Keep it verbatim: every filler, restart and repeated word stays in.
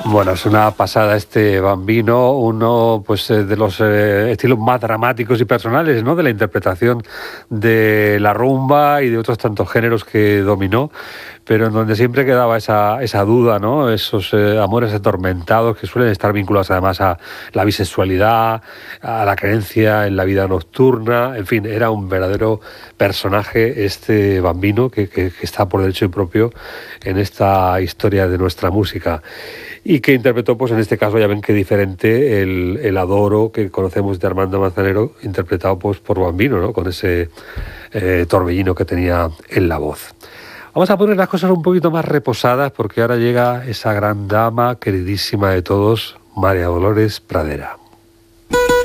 Bueno, es una pasada este Bambino, uno pues eh, de los eh, estilos más dramáticos y personales, ¿no?, de la interpretación de la rumba y de otros tantos géneros que dominó, pero en donde siempre quedaba esa, esa duda, ¿no?, esos eh, amores atormentados que suelen estar vinculados además a la bisexualidad, a la creencia en la vida nocturna. En fin, era un verdadero personaje este Bambino que, que, que está por derecho y propio en esta historia de nuestra música. Y que interpretó, pues en este caso ya ven qué diferente, el, el Adoro que conocemos de Armando Manzanero, interpretado pues por Bambino, ¿no?, con ese eh, torbellino que tenía en la voz. Vamos a poner las cosas un poquito más reposadas porque ahora llega esa gran dama, queridísima de todos, María Dolores Pradera.